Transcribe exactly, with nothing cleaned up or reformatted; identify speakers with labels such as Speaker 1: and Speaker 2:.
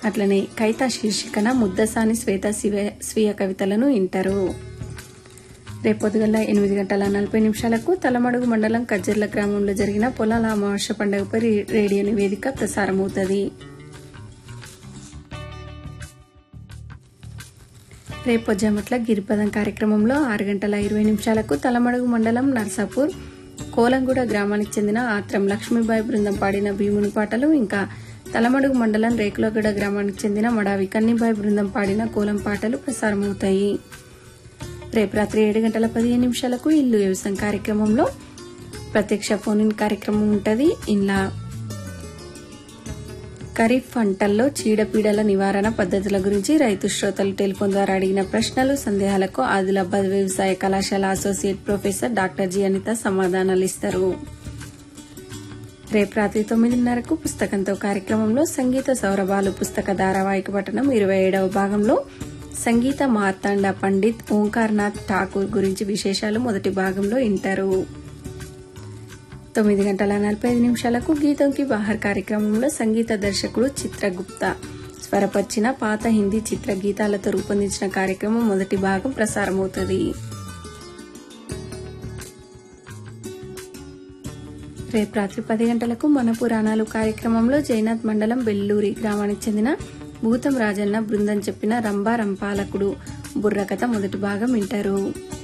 Speaker 1: అట్లనే కైతా శీర్షికన ముద్దసాని శ్వేత స్వీయ కవితలను వింటారు. రేపొద్దుగల ఎనిమిది గంటల నలభై నిమిషాలకు తలమడుగు మండలం కజ్జర్ల గ్రామంలో జరిగిన పొలాల అమావాస్య పండుగపై రేడియో నివేదిక ప్రసారమవుతుంది. రేపొజ్జామట్ల గిరిపదం కార్యక్రమంలో ఆరు గంటల ఇరవై నిమిషాలకు తలమడుగు మండలం నర్సాపూర్ కోలంగూడ గ్రామానికి చెందిన ఆత్రం లక్ష్మీబాయి బృందం పాడిన భీముని పాటలు, ఇంకా తలమడుగు మండలం రేకులగూడ గ్రామానికి చెందిన మడావి కన్నిబాయి బృందం పాడిన కోలం పాటలు ప్రసారమవుతాయి. రేపు రాత్రి ఏడు గంటల పదిహేను నిమిషాలకు ఇల్లు వ్యవసాయం కార్యక్రమంలో ప్రత్యక్ష ఫోన్ ఇన్ కార్యక్రమం ఉంటుంది. ఇలా ఖరీఫ్ పంటల్లో చీడపీడల నివారణ పద్ధతుల గురించి రైతు శ్రోతలు టెలిఫోన్ ద్వారా అడిగిన ప్రశ్నలు, సందేహాలకు ఆదిలాబాద్ వ్యవసాయ కళాశాల associate professor doctor G Anitha సమాధానాలు ఇస్తారు. రేపు రాత్రి తొమ్మిదిన్నరకు పుస్తకంతో కార్యక్రమంలో సంగీత సౌరభాలు పుస్తక ధారావాహిక పఠనం ఇరవై ఏడవ భాగంలో సంగీత మార్తాండ పండిత్ ఓంకార్నాథ్ ఠాకూర్ గురించి విశేషాలు మొదటి భాగంలో వింటారు. తొమ్మిది గంటల నలభై ఐదు నిమిషాలకు గీతంకి బహార్ కార్యక్రమంలో సంగీత దర్శకుడు చిత్రగుప్త స్వరపరిచిన పాత హిందీ చిత్ర గీతాలతో రూపొందించిన కార్యక్రమం మొదటి భాగం ప్రసారమవుతుంది. రేపు రాత్రి పది గంటలకు మన పురాణాలు కార్యక్రమంలో జైనాథ్ మండలం బెల్లూరి గ్రామానికి చెందిన భూతం రాజన్న బృందం చెప్పిన రంభా రంపాలకుడు బుర్రకథ మొదటి భాగం వింటారు.